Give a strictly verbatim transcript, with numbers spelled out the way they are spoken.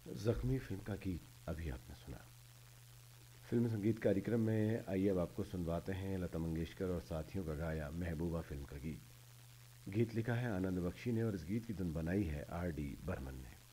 जख्मी फिल्म का गीत अभी आपने सुना। फिल्म संगीत कार्यक्रम में आइए अब आपको सुनवाते हैं लता मंगेशकर और साथियों का गाया महबूबा फिल्म का गीत। गीत लिखा है आनंद बख्शी ने और इस गीत की धुन बनाई है आर डी बर्मन ने।